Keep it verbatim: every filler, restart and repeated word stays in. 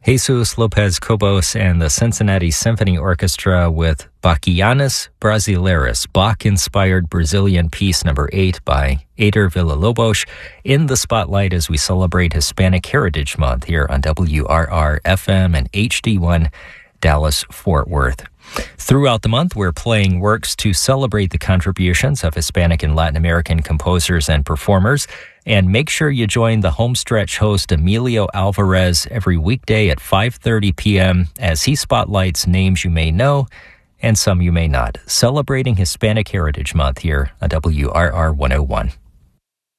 Jesus Lopez Cobos and the Cincinnati Symphony Orchestra with Bachianas Brasileiras, Bach-inspired Brazilian piece number eight by Eder Villa-Lobos, in the spotlight as we celebrate Hispanic Heritage Month here on W R R F M and H D one Dallas-Fort Worth. Throughout the month, we're playing works to celebrate the contributions of Hispanic and Latin American composers and performers. And make sure you join the homestretch host Emilio Alvarez every weekday at five thirty p.m. as he spotlights names you may know and some you may not, celebrating Hispanic Heritage Month here on W R R one oh one.